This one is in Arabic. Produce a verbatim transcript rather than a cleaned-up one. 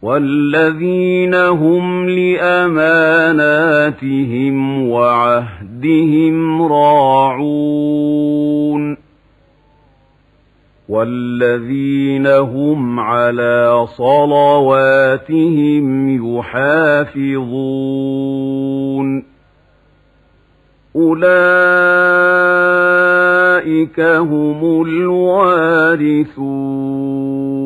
وَالَّذِينَ هُمْ لِأَمَانَاتِهِمْ وَعَهْدِهِمْ رَاعُونَ وَالَّذِينَ هُمْ عَلَى صَلَوَاتِهِمْ يُحَافِظُونَ أُولَئِكَ هُمُ الْوَارِثُونَ